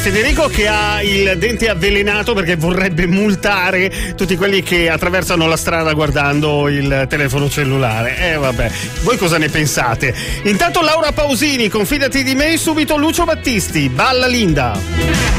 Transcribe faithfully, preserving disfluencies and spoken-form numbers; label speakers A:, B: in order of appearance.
A: Federico che ha il dente avvelenato perché vorrebbe multare tutti quelli che attraversano la strada guardando il telefono cellulare. Eh vabbè, voi cosa ne pensate? Intanto Laura Pausini, confidati di me, subito Lucio Battisti, balla Linda.